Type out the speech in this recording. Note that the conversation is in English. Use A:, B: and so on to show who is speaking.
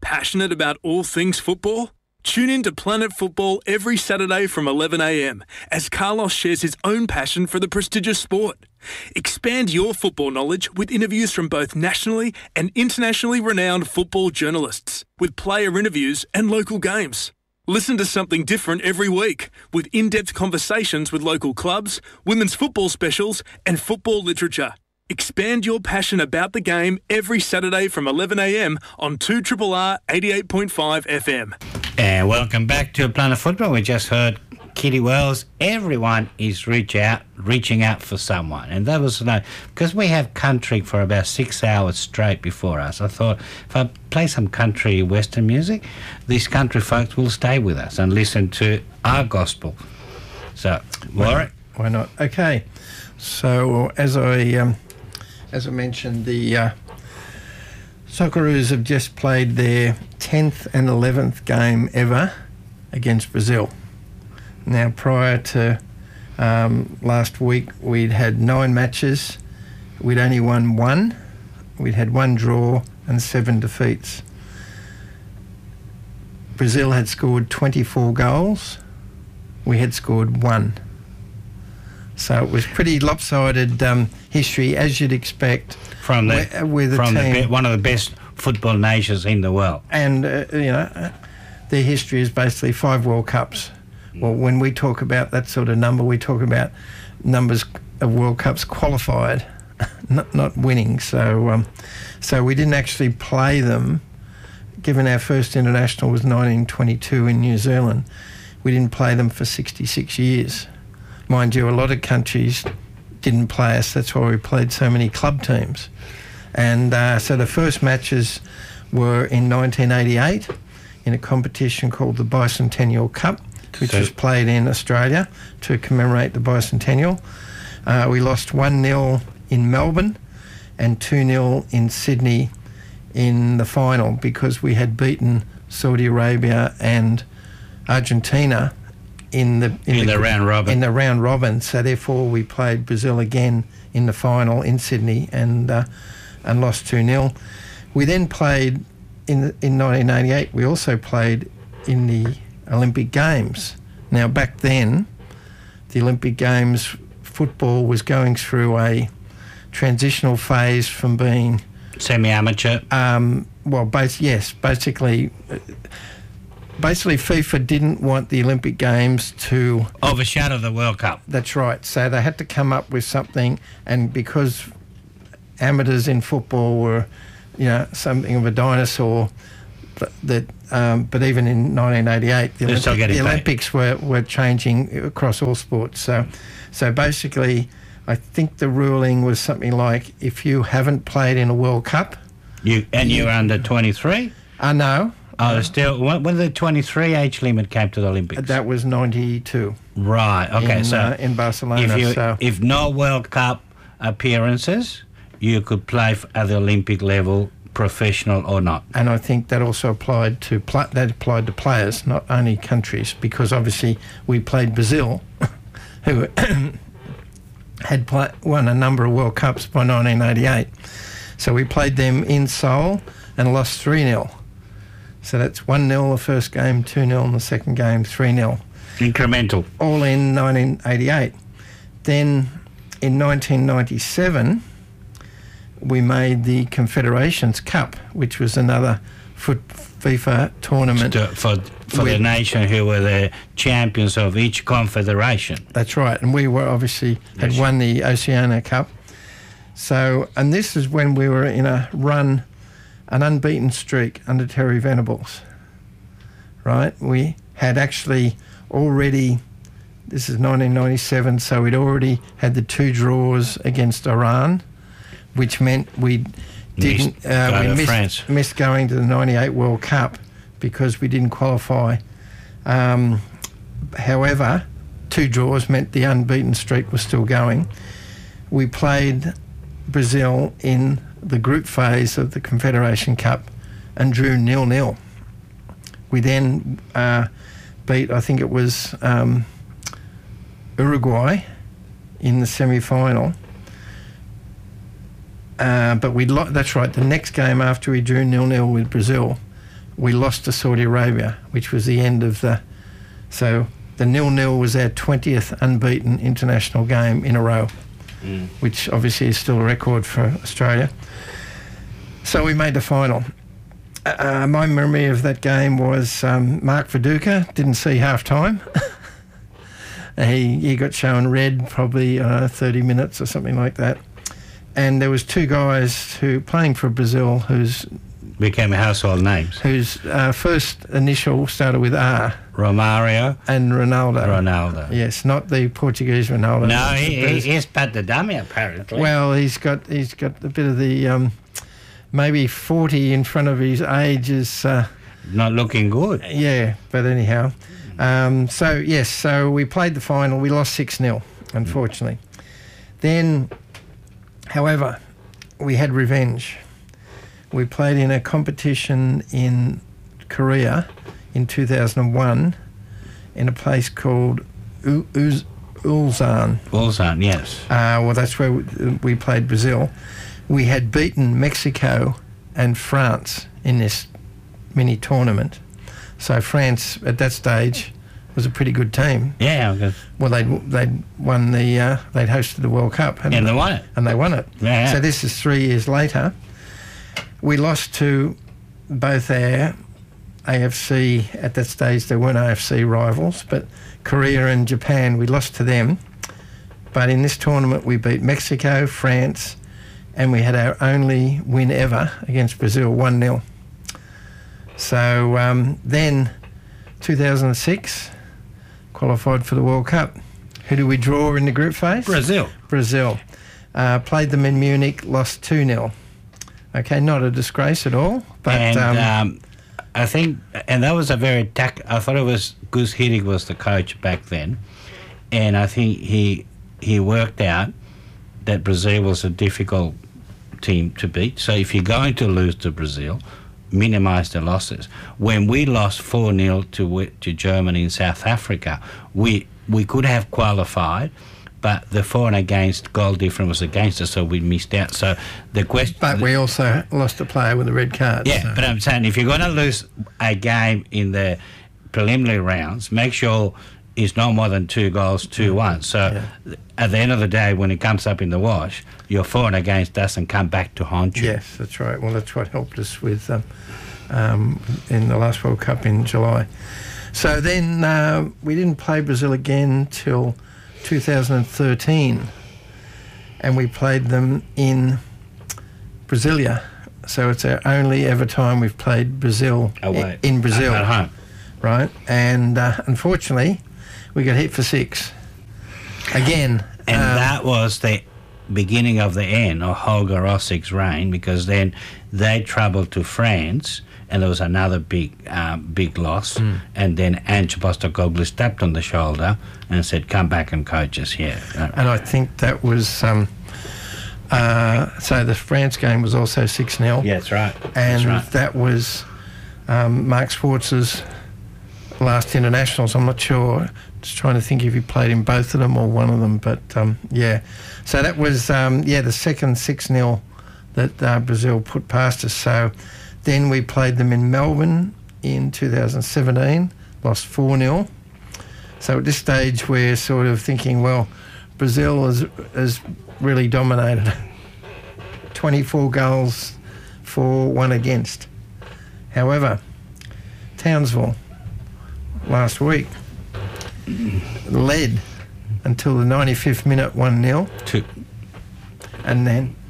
A: Passionate about all things football? Tune in to Planet Football every Saturday from 11 a.m. as Carlos shares his own passion for the prestigious sport. Expand your football knowledge with interviews from both nationally and internationally renowned football journalists, with player interviews and local games. Listen to something different every week with in-depth conversations with local clubs, women's football specials and football literature. Expand your passion about the game every Saturday from 11 a.m. on 2RRR 88.5 FM.
B: And welcome back to Planet Football. We just heard Kitty Wells. Everyone is reaching out for someone. And that was because we have country for about 6 hours straight before us. I thought if I play some country western music, these country folks will stay with us and listen to our gospel. So, Warwick?
C: Why not? Okay. So, as I mentioned, the Socceroos have just played their 10th and 11th game ever against Brazil. Now, prior to last week, we'd had 9 matches. We'd only won 1. We'd had 1 draw and 7 defeats. Brazil had scored 24 goals. We had scored 1. So it was pretty lopsided history, as you'd expect,
B: from one of the best football nations in the world.
C: And their history is basically 5 World Cups. Well, when we talk about that sort of number, we talk about numbers of World Cups qualified, not winning. So we didn't actually play them. Given our first international was 1922 in New Zealand, we didn't play them for 66 years. Mind you, a lot of countries didn't play us. That's why we played so many club teams. And so the first matches were in 1988 in a competition called the Bicentennial Cup, which was played in Australia to commemorate the bicentennial. We lost 1-0 in Melbourne and 2-0 in Sydney in the final because we had beaten Saudi Arabia and Argentina in the
B: round robin.
C: In the round robin, so therefore we played Brazil again in the final in Sydney and lost 2-0. We then played in 1988. We also played in the Olympic Games. Now back then, the Olympic Games football was going through a transitional phase from being
B: semi-amateur.
C: Basically, FIFA didn't want the Olympic Games to
B: overshadow the World Cup.
C: That's right. So they had to come up with something, and because amateurs in football were, something of a dinosaur, but even in 1988, the Olympics were changing across all sports. So basically, I think the ruling was something like if you haven't played in a World Cup,
B: you're under 23.
C: No.
B: Still, when the 23 age limit came to the Olympics?
C: That was 92.
B: Right, okay.
C: In Barcelona.
B: If no World Cup appearances, you could play at the Olympic level, professional or not.
C: And I think that also applied to players, not only countries, because obviously we played Brazil, who had won a number of World Cups by 1988. So we played them in Seoul and lost 3-0. So that's 1-0 the first game, 2-0 in the second game, 3-0.
B: Incremental.
C: All in 1988. Then in 1997, we made the Confederations Cup, which was another FIFA tournament.
B: For the nation who were the champions of each confederation.
C: That's right. And we were had won the Oceania Cup. So, and this is when we were in a run, an unbeaten streak under Terry Venables, right? We had actually already, this is 1997, so we'd already had the 2 draws against Iran, which meant we missed going to the 98 World Cup because we didn't qualify. However, 2 draws meant the unbeaten streak was still going. We played Brazil in the group phase of the Confederation Cup and drew 0-0. We then beat, I think it was Uruguay in the semi-final. But that's right, the next game after we drew 0-0 with Brazil, we lost to Saudi Arabia, which was the end of the... So the 0-0 was our 20th unbeaten international game in a row, which obviously is still a record for Australia. So we made the final. My memory of that game was Mark Viduka didn't see half-time. He got shown red probably 30 minutes or something like that. And there was two guys who playing for Brazil whose
B: became household names.
C: Whose first initial started with R.
B: Romario
C: and Ronaldo.
B: Ronaldo.
C: Yes, not the Portuguese Ronaldo.
B: No, he's Pat the Dummy apparently.
C: Well, he's got a bit of the maybe 40 in front of his age is
B: not looking good.
C: Yeah, but anyhow. So we played the final. We lost 6-0, unfortunately. Then, however, we had revenge. We played in a competition in Korea in 2001 in a place called Ulsan.
B: Ulsan, yes.
C: Well, that's where we played Brazil. We had beaten Mexico and France in this mini tournament. So France at that stage was a pretty good team.
B: Yeah.
C: Well, they'd won the they'd hosted the World Cup
B: and they won it.
C: And they won it.
B: Yeah.
C: So this is 3 years later. We lost to both our AFC, at that stage they weren't AFC rivals, but Korea and Japan, we lost to them. But in this tournament we beat Mexico, France, and we had our only win ever against Brazil, 1-0. So then 2006, qualified for the World Cup. Who do we draw in the group phase?
B: Brazil.
C: Played them in Munich, lost 2-0. Okay, not a disgrace at all. But
B: and I think, and that was a very I thought it was Gus Hiddink was the coach back then, and I think he worked out that Brazil was a difficult team to beat. So if you're going to lose to Brazil, minimise the losses. When we lost 4-0 to Germany in South Africa, we could have qualified, but the for and against goal difference was against us, so we missed out. So the question...
C: But we also lost a player with a red card.
B: Yeah,
C: so.
B: But I'm saying if you're going to lose a game in the preliminary rounds, make sure it's no more than 2 goals, 2-1. So at the end of the day, when it comes up in the wash, your for and against doesn't come back to haunt you.
C: Yes, that's right. Well, that's what helped us with in the last World Cup in July. So then we didn't play Brazil again till 2013, and we played them in Brasilia. So it's our only ever time we've played Brazil in Brazil.
B: At home.
C: Right, and unfortunately, we got hit for 6 again.
B: And that was the beginning of the end of Holger Rossing's reign, because then they travelled to France, and there was another big loss. And then Ange Postecoglou tapped on the shoulder and said, "Come back and coach us here."
C: And I think that was so the France game was also 6-0.
B: Yeah, that's right.
C: And that was Mark Schwartz's last internationals. I'm not sure. Just trying to think if he played in both of them or one of them, but yeah. So that was the second 6-0 that Brazil put past us. So then we played them in Melbourne in 2017, lost 4-0. So at this stage we're sort of thinking, well, Brazil has really dominated. 24 goals for, 1 against. However, Townsville last week led until the 95th minute, 1-0. And then